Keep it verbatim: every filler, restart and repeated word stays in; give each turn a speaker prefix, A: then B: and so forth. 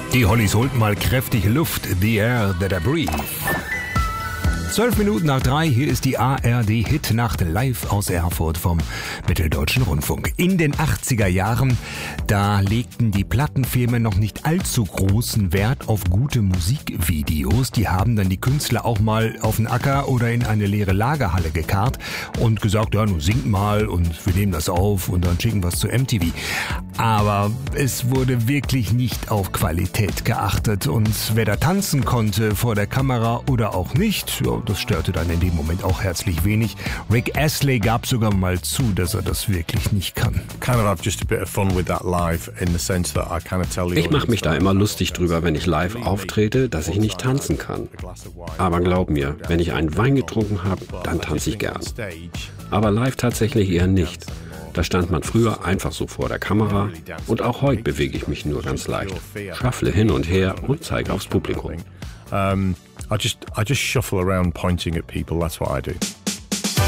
A: Die Hollies holten mal kräftig Luft. The Air That I Breathe. Zwölf Minuten nach drei, hier ist die A R D-Hitnacht live aus Erfurt vom Mitteldeutschen Rundfunk. In den achtziger Jahren, da legten die Plattenfirmen noch nicht allzu großen Wert auf gute Musikvideos. Die haben dann die Künstler auch mal auf den Acker oder in eine leere Lagerhalle gekarrt und gesagt, ja, nun singt mal und wir nehmen das auf und dann schicken wir es zu M T V. Aber es wurde wirklich nicht auf Qualität geachtet und wer da tanzen konnte vor der Kamera oder auch nicht, ja, das störte dann in dem Moment auch herzlich wenig. Rick Astley gab sogar mal zu, dass er das wirklich nicht kann.
B: Ich mache mich da immer lustig drüber, wenn ich live auftrete, dass ich nicht tanzen kann. Aber glaub mir, wenn ich einen Wein getrunken habe, dann tanze ich gern. Aber live tatsächlich eher nicht. Da stand man früher einfach so vor der Kamera und auch heute bewege ich mich nur ganz leicht. Schaffle hin und her und zeige aufs Publikum.
C: Um, I just I just shuffle around pointing at people, that's what I do.